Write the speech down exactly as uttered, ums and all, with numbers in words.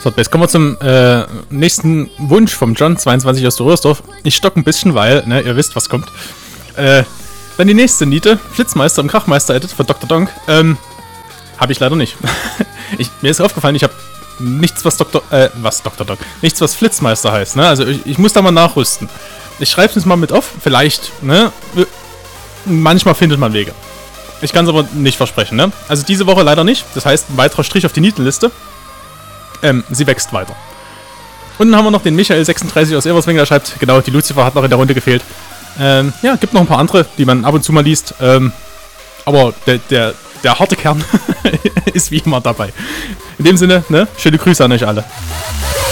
So, jetzt kommen wir zum äh, nächsten Wunsch vom John zweiundzwanzig aus Röhrsdorf. Ich stock ein bisschen, weil, ne, ihr wisst, was kommt. Äh, dann die nächste Niete, Flitzmeister im Krachmeister-Edit von Doktor Donk. Ähm, habe ich leider nicht. ich, mir ist aufgefallen, ich habe nichts, was Doktor, äh, was Doktor Donk, nichts, was Flitzmeister heißt, ne? Also ich, ich muss da mal nachrüsten. Ich schreibe es mal mit auf, vielleicht, ne? Manchmal findet man Wege. Ich kann es aber nicht versprechen, ne? Also diese Woche leider nicht. Das heißt, ein weiterer Strich auf die Nietenliste. Ähm, sie wächst weiter. Und dann haben wir noch den Michael sechsunddreißig aus Everswing, der schreibt, genau, die Lucifer hat noch in der Runde gefehlt. Ähm, ja, gibt noch ein paar andere, die man ab und zu mal liest. Ähm, aber der, der, der harte Kern ist wie immer dabei. In dem Sinne, ne, schöne Grüße an euch alle.